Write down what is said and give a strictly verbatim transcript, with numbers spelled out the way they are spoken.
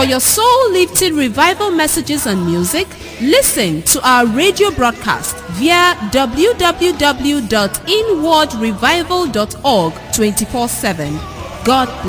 For your soul-lifting revival messages and music, listen to our radio broadcast via w w w dot inward revival dot org twenty-four seven. God bless.